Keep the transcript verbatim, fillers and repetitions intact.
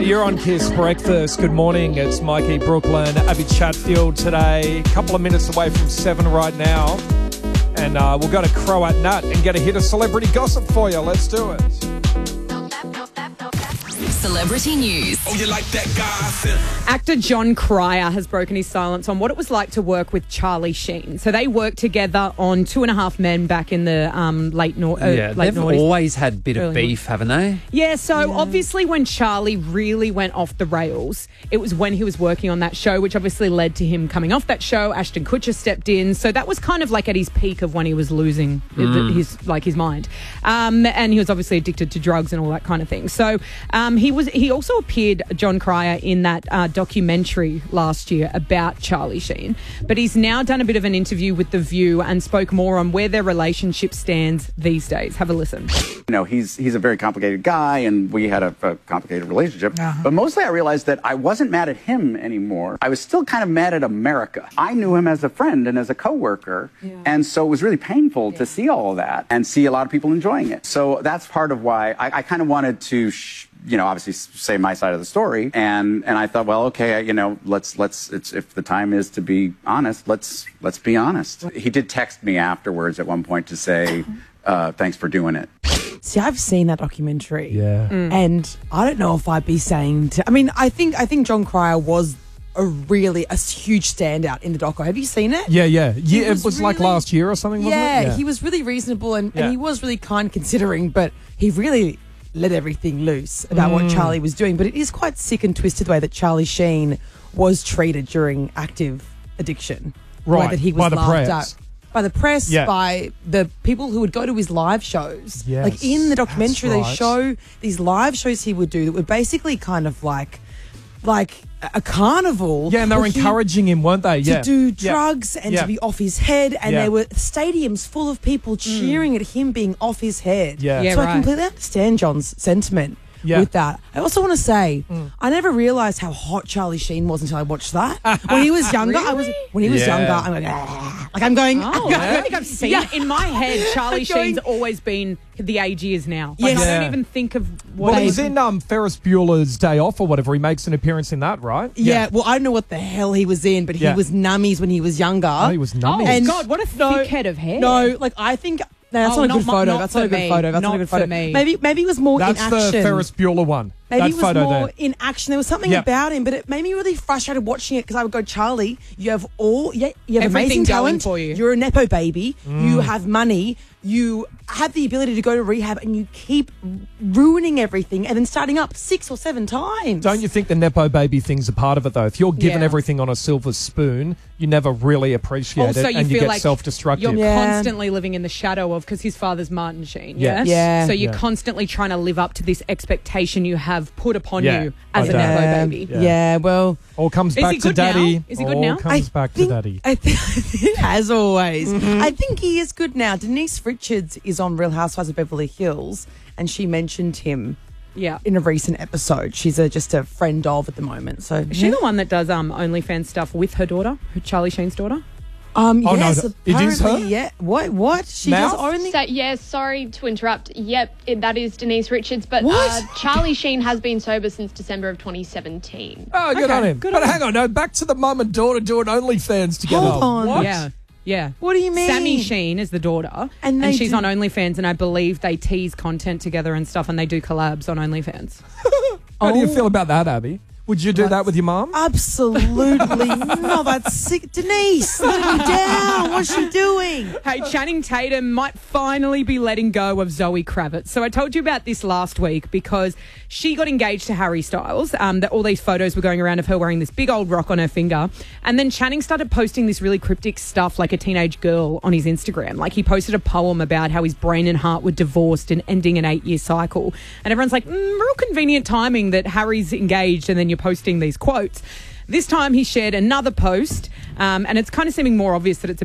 You're on Kiss Breakfast. Good morning. It's Mikey Brooklyn, Abby Chatfield today. A couple of minutes away from seven right now. And uh, we'll go to Croat Nut and get a hit of celebrity gossip for you. Let's do it. Celebrity news. Oh, you like that gossip? Actor John Cryer has broken his silence on what it was like to work with Charlie Sheen. So they worked together on Two and a Half Men back in the um, late no- uh, Yeah, late they've noughties. always had a bit of Early beef, haven't they? Yeah, so obviously when Charlie really went off the rails, it was when he was working on that show, which obviously led to him coming off that show. Ashton Kutcher stepped in. So that was kind of like at his peak of when he was losing Mm. his like his mind. Um, and he was obviously addicted to drugs and all that kind of thing. So um, he was he also appeared, John Cryer, in that uh, documentary last year about Charlie Sheen. But he's now done a bit of an interview with The View and spoke more on where their relationship stands these days. Have a listen. You know, he's he's a very complicated guy, and we had a, a complicated relationship. Uh-huh. But mostly I realized that I wasn't mad at him anymore. I was still kind of mad at America. I knew him as a friend and as a coworker, yeah. and so it was really painful yeah. to see all of that and see a lot of people enjoying it. So that's part of why I, I kind of wanted to... Sh- you know, obviously say my side of the story. And, and I thought, well, okay, you know, let's, let's, it's, if the time is to be honest, let's, let's be honest. He did text me afterwards at one point to say, uh, thanks for doing it. See, I've seen that documentary. Yeah. Mm. And I don't know if I'd be saying to, I mean, I think, I think John Cryer was a really, a huge standout in the doco. Have you seen it? Yeah, yeah. Yeah, was it was really, like last year or something, wasn't yeah, it? Yeah, he was really reasonable and, Yeah. and he was really kind considering, but he really let everything loose about Mm. what Charlie was doing. But it is quite sick and twisted the way that Charlie Sheen was treated during active addiction. The way Right, that he was by the laughed press. at. By the press, Yeah. by the people who would go to his live shows. Yes, like in the documentary, that's they right. show these live shows he would do that were basically kind of like, like a carnival. Yeah, and they were where he- encouraging him, weren't they? to Yeah. do Yeah. drugs and Yeah. to be off his head, and Yeah. there were stadiums full of people cheering at him being off his head. Yeah. Yeah, so I right. completely understand John's sentiment Yeah. with that. I also want to say, I never realised how hot Charlie Sheen was until I watched that. When he was younger, I was when he was Yeah. younger, I'm like, ah. like I'm going. Oh, I don't think I've seen Yeah. it. In my head, Charlie Going- Sheen's always been the age he is now. Like, Yes. I don't Yeah. even think of what Well, he he's in um, Ferris Bueller's Day Off or whatever. He makes an appearance in that, right? Yeah, well, I don't know what the hell he was in, but he Yeah. was nummies when he was younger. Oh, he was Oh, nummy. And- God, what a thick No, head of hair. No, like I think no, that's Oh, not a not good my- photo. not That's for not a good me. photo. That's not, Not a good for photo. me. Maybe maybe it was more That's in the action. Ferris Bueller one. Maybe that it was photo more there. in action. There was something Yeah. about him, but it made me really frustrated watching it because I would go, Charlie, you have all, yeah, you have Everything amazing going talent for you. You're a nepo baby. Mm. You have money. You have the ability to go to rehab, and you keep ruining everything and then starting up six or seven times. Don't you think the Nepo baby thing's a part of it, though? If you're given Yeah. everything on a silver spoon, you never really appreciate Also, it you and you feel get like self-destructive. You're Yeah. constantly living in the shadow of, because his father's Martin Sheen. Yeah. Yes? Yeah. So you're Yeah. constantly trying to live up to this expectation you have put upon Yeah. you as a Okay. Nepo Yeah, baby. Yeah. yeah, well, All comes Is back he to good now? daddy. Is he good All now? comes back think, to daddy. I think, as always, I think he is good now. Denise Richards is on Real Housewives of Beverly Hills, and she mentioned him Yeah. in a recent episode. She's a, just a friend of at the moment. So Is she the one that does um, OnlyFans stuff with her daughter, her Charlie Sheen's daughter? Um, Oh, no, yes, th- it is her? apparently, Yeah. What? What? She Mouth? does only. So, yeah, sorry to interrupt. Yep, it, that is Denise Richards. But What? uh, Charlie Sheen has been sober since December of twenty seventeen. Oh, good Okay, on him. good but on hang on, no, back to the mum and daughter doing OnlyFans together. Hold on. What? Yeah. Yeah. What do you mean? Sammy Sheen is the daughter, And and, they she's do- on OnlyFans, and I believe they tease content together and stuff, and they do collabs on OnlyFans. How do you Oh. feel about that, Abby? Would you do that with your mum? Absolutely no. That's sick. Denise, let her down. What's she doing? Hey, Channing Tatum might finally be letting go of Zoe Kravitz. So I told you about this last week because she got engaged to Harry Styles. Um, that all these photos were going around of her wearing this big old rock on her finger. And then Channing started posting this really cryptic stuff like a teenage girl on his Instagram. Like he posted a poem about how his brain and heart were divorced and ending an eight-year cycle. And everyone's like, mm, real convenient timing that Harry's engaged and then you're posting these quotes. This time he shared another post, um, and it's kind of seeming more obvious that it's